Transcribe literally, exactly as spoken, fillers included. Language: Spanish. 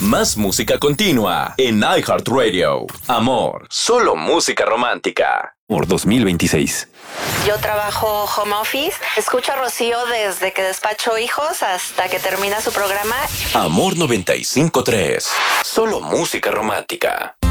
Más música continua en iHeartRadio. Amor, solo música romántica. Por dos mil veintiséis. Yo trabajo home office. Escucho a Rocío desde que despacho hijos hasta que termina su programa. Amor noventa y cinco punto tres. Solo música romántica.